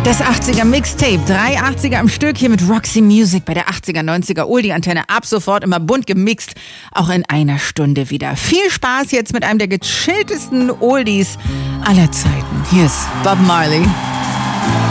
Das 80er Mixtape, 3 80er am Stück hier mit Roxy Music bei der 80er, 90er Oldie-Antenne. Ab sofort immer bunt gemixt, auch in einer Stunde wieder. Viel Spaß jetzt mit einem der gechilltesten Oldies aller Zeiten. Hier ist Bob Marley.